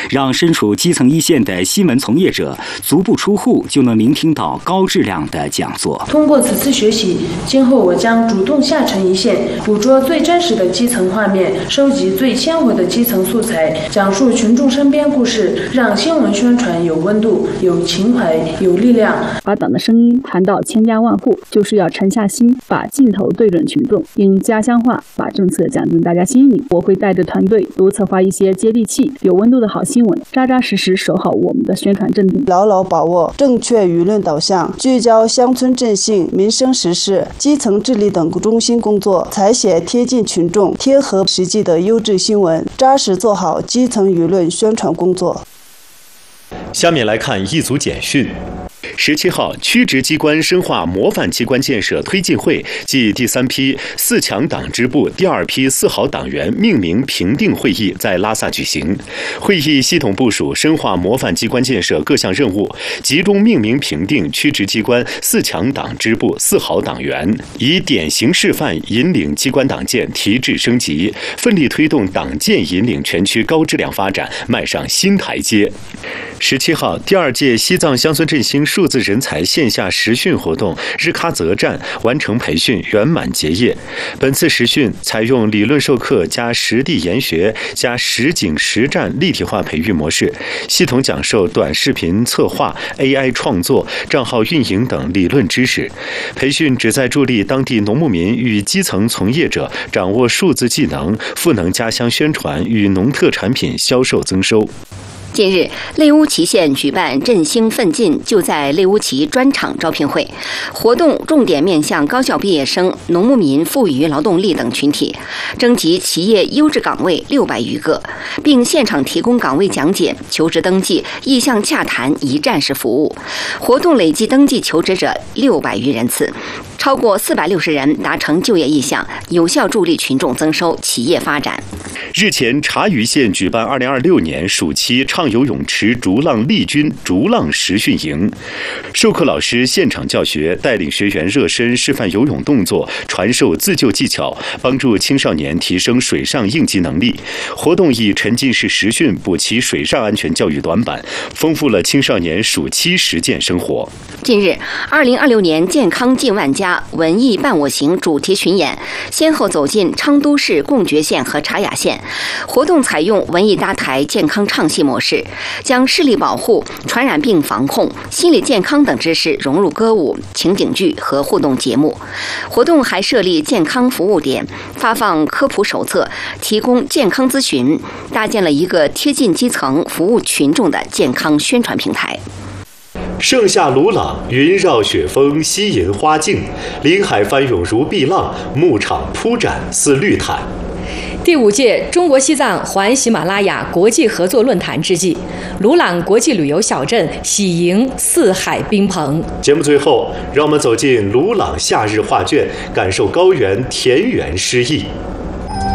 让身处基层一线的新闻从业者足不出户就能聆听到高质量的讲座。 通过此次学习，今后我将主动下沉一线，捕捉最真实的基层画面，收集最鲜活的基层素材，讲述群众身边故事，让新闻宣传有温度、有情怀、有力量。 把党的声音传到千家万户，就是要沉下心，把镜头对准群众，用家乡话把政策讲进大家心里。我会带着团队多策划一些接地气、有温度的好新闻，扎扎实实守好我们的宣传阵地， 牢牢把握正确舆论导向，聚焦乡村振兴、民生时事、基层治理等中心工作，采写贴近群众、贴合实际的优质新闻，扎实做好基层舆论宣传工作。 下面来看一组简讯。17号，区直机关深化模范机关建设推进会暨第3批4强党支部第2批4好党员命名评定会议在拉萨举行。会议系统部署深化模范机关建设各项任务，集中命名评定区直机关4强党支部4好党员，以典型示范引领机关党建提质升级，奋力推动党建引领全区高质量发展迈上新台阶。17号，第2届西藏乡村振兴数字人才线下实训活动日喀则站完成培训，圆满结业。本次实训采用理论授课加实地研学加实景实战立体化培育模式，系统讲授短视频策划、AI 创作、账号运营等理论知识。培训旨在助力当地农牧民与基层从业者掌握数字技能，赋能家乡宣传与农特产品销售增收。 近日，类乌齐县举办振兴奋进就在类乌齐专场招聘会，活动重点面向高校毕业生、农牧民、富余劳动力等群体，征集企业优质岗位600余个，并现场提供岗位讲解、求职登记、意向洽谈一站式服务。活动累计登记求职者600余人次，超过460人达成就业意向，有效助力群众增收、企业发展。 日前，察隅县举办2026年暑期畅游泳池逐浪立军逐浪实训营，授课老师现场教学，带领学员热身示范游泳动作，传授自救技巧，帮助青少年提升水上应急能力。活动以沉浸式实训补齐水上安全教育短板，丰富了青少年暑期实践生活。 近日，2026年健康近万家文艺伴我行主题巡演先后走进昌都市贡觉县和茶雅县。活动采用文艺搭台健康唱戏模式，将视力保护、传染病防控、心理健康等知识融入歌舞、情景剧和互动节目。活动还设立健康服务点，发放科普手册，提供健康咨询，搭建了一个贴近基层、服务群众的健康宣传平台。 盛夏鲁朗，云绕雪峰，西银花径，林海翻涌如碧浪，牧场铺展似绿毯。 第5届中国西藏环喜马拉雅国际合作论坛之际，鲁朗国际旅游小镇喜迎四海宾朋。 节目最后，让我们走进鲁朗夏日画卷，感受高原田园诗意。